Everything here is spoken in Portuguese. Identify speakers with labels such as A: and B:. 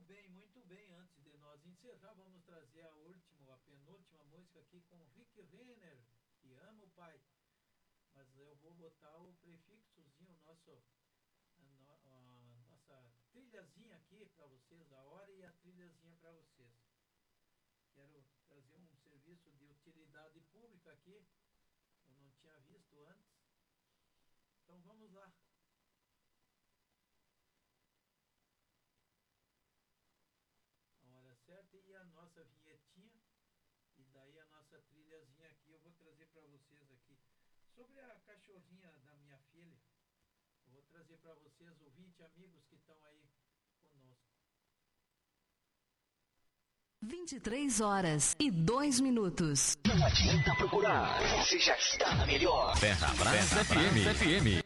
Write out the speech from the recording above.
A: muito bem. Antes de nós encerrar, vamos trazer a penúltima música aqui com Rick Renner, que ama o pai. Mas eu vou botar o prefixozinho, nossa trilhazinha aqui para vocês, a hora e a trilhazinha para vocês. Quero trazer um serviço de utilidade pública aqui, eu não tinha visto antes. Então vamos lá. A hora certa e a nossa vinhetinha. E daí a nossa trilhazinha aqui eu vou trazer para vocês aqui. Sobre a cachorrinha da minha filha, eu vou trazer para vocês, ouvintes, amigos que estão aí conosco.
B: 23h02.
C: Não adianta procurar, você já está na melhor.
B: Ferrabras FM.